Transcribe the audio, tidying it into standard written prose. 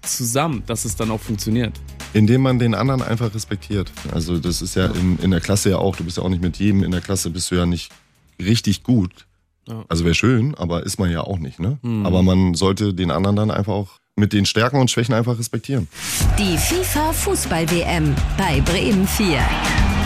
zusammen, dass es dann auch funktioniert? Indem man den anderen einfach respektiert. Also das ist ja in der Klasse ja auch, du bist ja auch nicht mit jedem in der Klasse, bist du ja nicht richtig gut. Ja. Also wäre schön, aber ist man ja auch nicht, ne? Aber man sollte den anderen dann einfach auch mit den Stärken und Schwächen einfach respektieren. Die FIFA Fußball-WM bei Bremen 4.